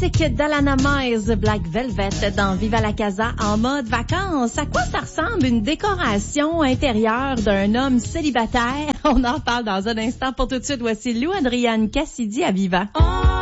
classique d'Alana Miles, Black Velvet, dans Viva la Casa en mode vacances. À quoi ça ressemble une décoration intérieure d'un homme célibataire? On en parle dans un instant. Pour tout de suite, voici Lou Adrienne Cassidy à Viva.